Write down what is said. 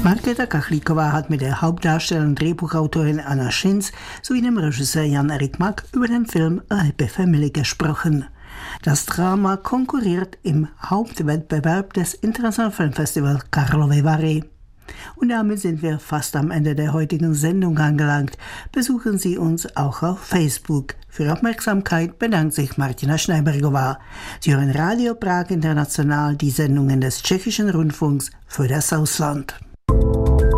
Markéta Kachlíková hat mit der Hauptdarstellerin und Drehbuchautorin Anna Schinz sowie dem Regisseur Jan-Erik Mack über den Film A Happy Family gesprochen. Das Drama konkurriert im Hauptwettbewerb des Internationalen Filmfestivals Karlovy Vary. Und damit sind wir fast am Ende der heutigen Sendung angelangt. Besuchen Sie uns auch auf Facebook. Für Aufmerksamkeit bedankt sich Martina Schneibergová. Sie hören Radio Prag International, die Sendungen des Tschechischen Rundfunks für das Ausland.